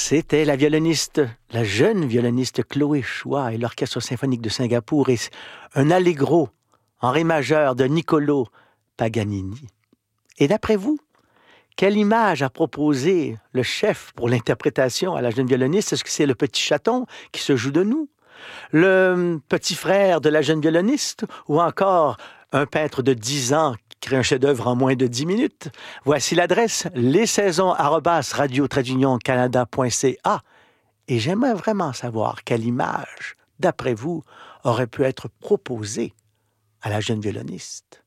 C'était la jeune violoniste Chloé Chua et l'Orchestre symphonique de Singapour et un allegro en ré majeur de Niccolò Paganini. Et d'après vous, quelle image a proposé le chef pour l'interprétation à la jeune violoniste? Est-ce que c'est le petit chaton qui se joue de nous? Le petit frère de la jeune violoniste? Ou encore un peintre de 10 ans qui crée un chef-d'œuvre en moins de 10 minutes? Voici l'adresse lessaisons@radio-canada.ca. Et j'aimerais vraiment savoir quelle image, d'après vous, aurait pu être proposée à la jeune violoniste.